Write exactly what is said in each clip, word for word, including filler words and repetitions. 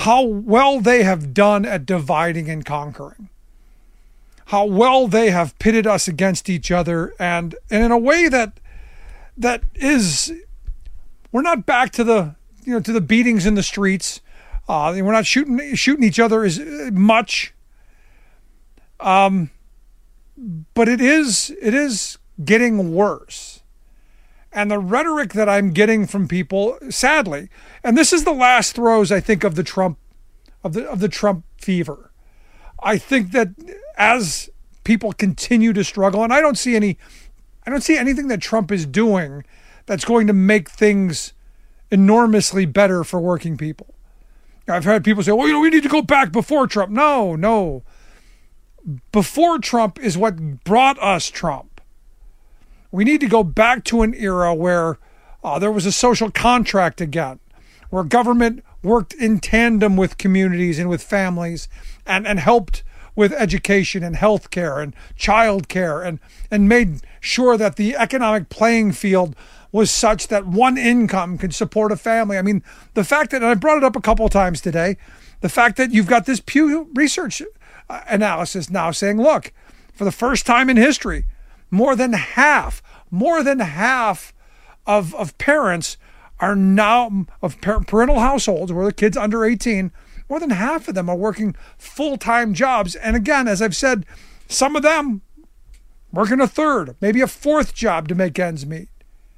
how well they have done at dividing and conquering, how well they have pitted us against each other, and, and in a way that that is, we're not back to the you know to the beatings in the streets. Uh, we're not shooting shooting each other as much. Um, but it is it is getting worse. And the rhetoric that I'm getting from people, sadly, and this is the last throes, I think, of the Trump, of the of the Trump fever. I think that as people continue to struggle, and I don't see any, I don't see anything that Trump is doing that's going to make things enormously better for working people. I've had people say, well, you know, we need to go back before Trump. No, no. Before Trump is what brought us Trump. We need to go back to an era where uh, there was a social contract again, where government worked in tandem with communities and with families and, and helped with education and healthcare and childcare and, and made sure that the economic playing field was such that one income could support a family. I mean, the fact that, and I brought it up a couple of times today, the fact that you've got this Pew Research analysis now saying, look, for the first time in history, more than half, more than half of, of parents are now, of parental households where the kids under eighteen, more than half of them are working full-time jobs. And again, as I've said, some of them working a third, maybe a fourth job to make ends meet.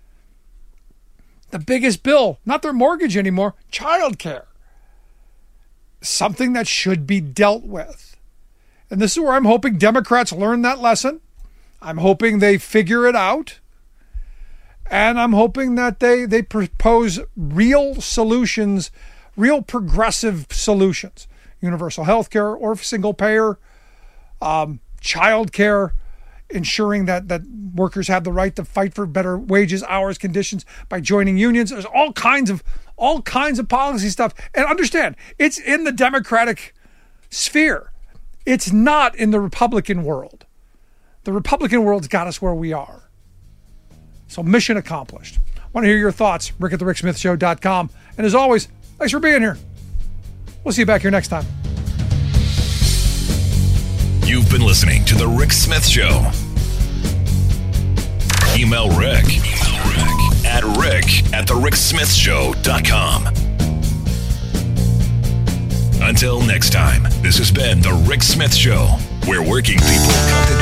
The biggest bill, not their mortgage anymore, childcare. Something that should be dealt with. And this is where I'm hoping Democrats learn that lesson. I'm hoping they figure it out. And I'm hoping that they, they propose real solutions, real progressive solutions. Universal health care or single payer, um, child care, ensuring that, that workers have the right to fight for better wages, hours, conditions by joining unions. There's all kinds of all kinds of policy stuff. And understand, it's in the Democratic sphere. It's not in the Republican world. The Republican world's got us where we are. So mission accomplished. I want to hear your thoughts. Rick at the Rick Smith Show dot com. And as always, thanks for being here. We'll see you back here next time. You've been listening to The Rick Smith Show. Email Rick, Email Rick. at rick at the rick smith show dot com. Until next time, this has been The Rick Smith Show, where working people come to